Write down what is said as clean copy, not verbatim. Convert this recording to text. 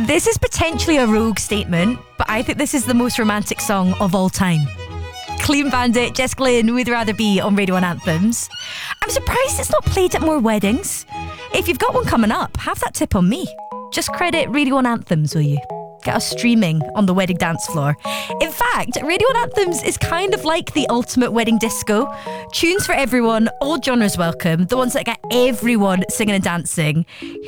This is potentially a rogue statement, but I think this is the most romantic song of all time. Clean Bandit, Jess Glynn, Would Rather Be on Radio 1 Anthems. I'm surprised it's not played at more weddings. If you've got one coming up, have that tip on me. Just credit Radio 1 Anthems, will you? Get us streaming on the wedding dance floor. In fact, Radio 1 Anthems is kind of like the ultimate wedding disco. Tunes for everyone, all genres welcome, the ones that get everyone singing and dancing.